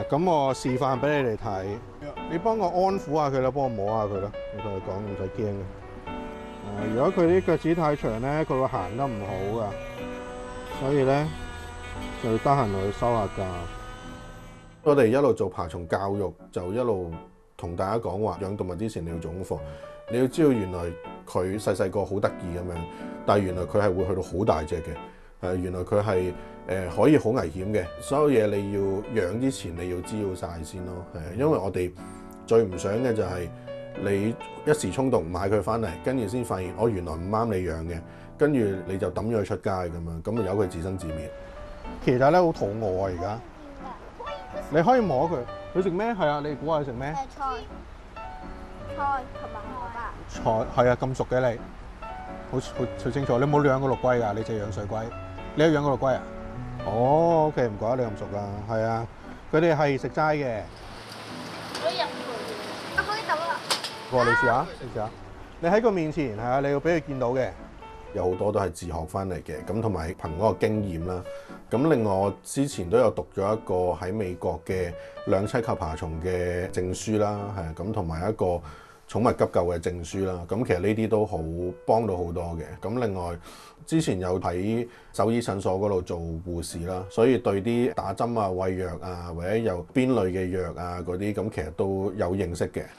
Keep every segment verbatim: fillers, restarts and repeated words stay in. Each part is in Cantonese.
咁我示範俾你哋睇，你幫我安撫下佢啦，幫我摸下佢啦，你同佢講唔使驚嘅。誒，如果佢啲腳趾太長咧，佢會行得唔好噶，所以咧就要得閒同佢收下架。我哋一路做爬蟲教育，就一路同大家講話，養動物之前你要做功課，你要知道原來佢細細個好得意咁樣，但係原來佢係會去到好大隻嘅，誒原來佢係誒可以好危險嘅，所有嘢你要養之前你要知道晒先咯，係因為我哋最唔想嘅就係你一時衝動買佢翻嚟，跟住先發現我、哦、原來唔啱你養嘅，跟住你就抌咗佢出街咁樣，咁就由佢自生自滅。其實咧好肚餓啊而家。你可以摸佢，佢食咩？係啊，你估下佢食咩？ 菜，菜同埋蘿蔔。 菜係啊，咁熟嘅你，好好好清楚。你冇養過陸龜㗎，你就養水龜。你有養過陸龜啊？哦 ，OK， 唔怪得你咁熟啦。係啊，佢哋係食齋嘅。 可以入去，我可以走啦。 過你試下，你試下。你喺佢面前係啊，你要俾佢見到嘅。有好多都係自學翻嚟嘅，咁同埋憑嗰個經驗啦。咁另外我之前都有讀咗一個喺美國嘅兩棲及爬蟲嘅證書啦，係咁同埋一個寵物急救嘅證書啦。咁其實呢啲都好幫到好多嘅。咁另外之前有喺獸醫診所嗰度做護士啦，所以對啲打針啊、餵藥啊或者有邊類嘅藥啊嗰啲，咁其實都有認識嘅。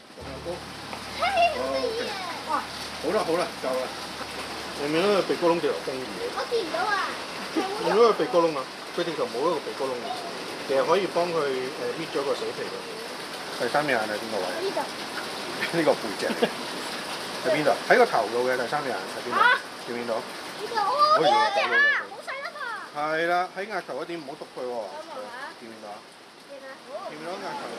哇！ 好啦好啦，夠啦。你見到個鼻哥窿掉落冰魚嘅？ 我見唔到啊！ 見到個鼻哥窿啊？佢直頭冇一個鼻哥窿嘅，其實可以幫佢誒搣咗個死皮嘅。第三隻眼喺邊個位？ 呢度。 呢個背脊喺邊度？喺個頭度嘅第三隻眼喺邊度？見唔見到？ 呢度哦，呢隻啊，好細粒啊！ 係啦，喺額頭嗰點唔好篤佢喎。見唔見到啊？ 見啊！ 見唔見到額頭啊？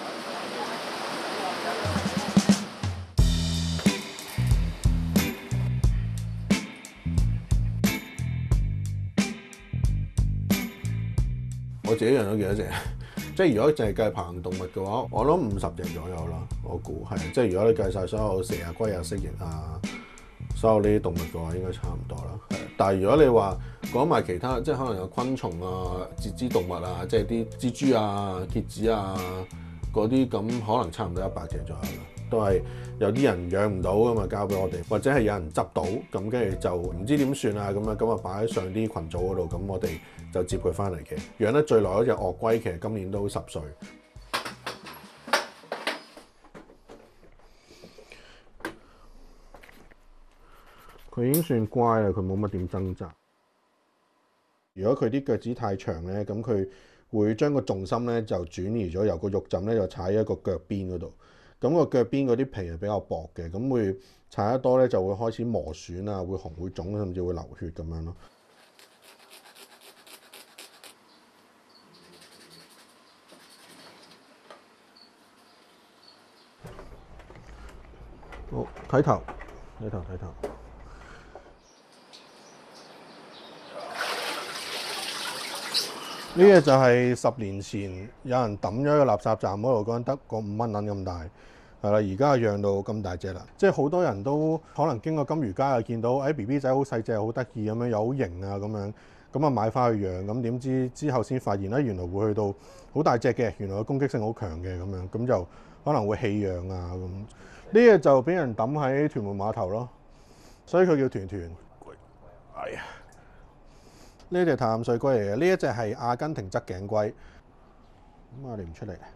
我自己養咗幾多隻？即係如果淨係計爬行動物嘅話，我諗五十隻左右啦。我估係，即係如果你計晒所有蛇啊、龜啊、蜥蜴啊，所有呢啲動物嘅話，應該差唔多啦。係，但係如果你話講埋其他，即係可能有昆蟲啊、節肢動物啊，即係啲蜘蛛啊、蠍子啊嗰啲，咁可能差唔多一百隻左右啦。都係有啲人養唔到㗎嘛，交俾我哋，或者係有人執到，咁跟住就唔知點算啊，咁樣咁啊擺喺上啲群組嗰度，咁我哋就接佢翻嚟嘅。養得最耐嗰隻鱷龜，其實今年都十歲。佢已經算乖啦，佢冇乜點掙扎。如果佢啲腳趾太長咧，咁佢會將個重心咧就轉移咗，由個肉枕咧就踩喺個腳邊嗰度。咁個腳邊嗰啲皮係比較薄嘅，咁會踩得多咧就會開始磨損啊，會紅會腫，甚至會流血咁樣咯。好，睇頭，睇頭，睇頭。呢個就係十年前有人抌咗喺個垃圾站嗰度，嗰陣得個五蚊銀咁大，係啦。而家養到咁大隻啦，即係好多人都可能經過金魚街啊，見到誒 B B 仔好細隻，好得意咁樣，又好型啊咁樣，咁啊買翻去養，咁點知之後先發現咧，原來會去到好大隻嘅，原來個攻擊性好強嘅咁樣，咁就可能會棄養啊咁。呢個就俾人抌喺屯門碼頭咯，所以佢叫團團。哎呀！呢隻淡水龜嚟嘅，呢一隻係阿根廷側頸龜。咁啊，你唔出嚟啊？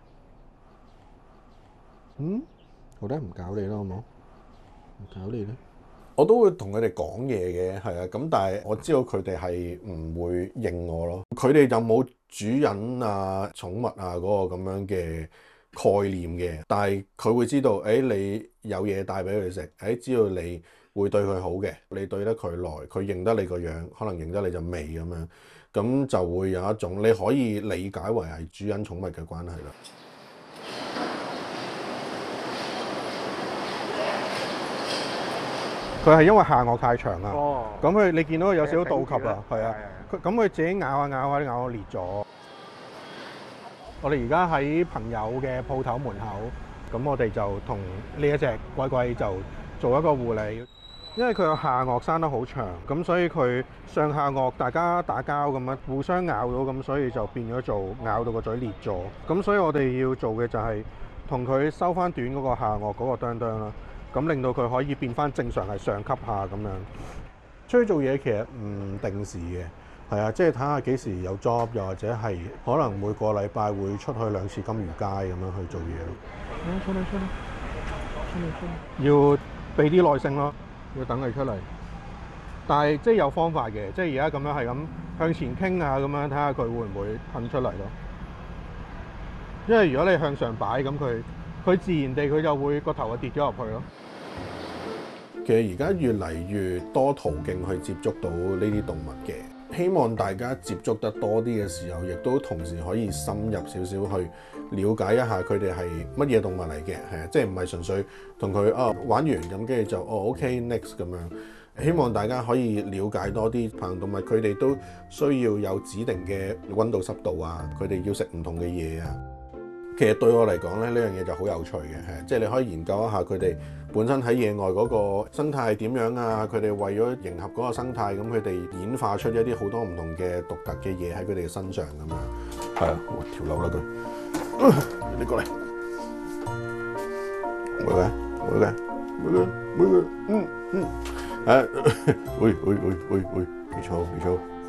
嗯，好得唔搞你啦，好冇？唔搞你咧？我都會同佢哋講嘢嘅，係啊。咁但係我知道佢哋係唔會認我咯。佢哋就冇主人啊、寵物啊嗰個咁樣嘅概念嘅，但係佢會知道，誒、哎、你有嘢帶俾佢食，誒、哎、知道你會對佢好嘅，你對得佢耐，佢認得你個樣，可能認得你隻味咁樣，咁就會有一種你可以理解為係主人寵物嘅關係啦。佢係因為下顎太長啊，咁佢、哦、你見到佢有少少倒及啊，係啊，佢咁佢自己咬下咬下啲咬裂咗。我哋而家喺朋友嘅鋪頭門口，咁我哋就同呢一隻龜龜就做一個護理。 因為佢個下顎生得好長，咁所以佢上下顎大家打交咁樣互相咬到，咁所以就變咗做咬到個嘴裂咗。咁所以我哋要做嘅就係同佢收翻短嗰個下顎嗰個啄啄啦，咁令到佢可以變翻正常係上級下咁樣。出去做嘢其實唔定時嘅，係啊，即係睇下幾時有 job，又或者係可能每個禮拜會出去兩次金魚街咁樣去做嘢咯。出嚟出嚟出嚟出嚟！要俾啲耐性咯。要等佢出嚟，但係即係有方法嘅，即係而家咁樣係咁向前傾啊，咁樣睇下佢會唔會噴出嚟咯。因為如果你向上擺，咁佢佢自然地佢就會個頭就跌咗入去咯。其實而家越嚟越多途徑去接觸到呢啲動物嘅，希望大家接觸得多啲嘅時候，亦都同時可以深入少少去了解一下佢哋係乜嘢動物嚟嘅，係啊，即係唔係純粹同佢啊玩完咁，跟住就哦 OK next 咁樣。希望大家可以了解多啲爬行動物，佢哋都需要有指定嘅溫度濕度啊，佢哋要食唔同嘅嘢啊。其實對我嚟講咧，呢樣嘢就好有趣嘅，係即係你可以研究一下佢哋本身喺野外嗰個生態係點樣啊，佢哋為咗迎合嗰個生態，咁佢哋演化出一啲好多唔同嘅獨特嘅嘢喺佢哋嘅身上咁樣。係啊，跳樓啦佢。你過嚟，冇嘅，冇嘅，冇嘅，冇嘅，嗯嗯，誒，喂喂喂喂喂，別嘈別嘈。